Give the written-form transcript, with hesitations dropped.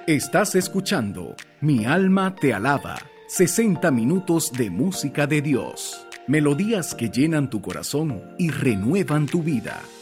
Estás escuchando Mi alma te alaba, 60 minutos de música de Dios, melodías que llenan tu corazón y renuevan tu vida.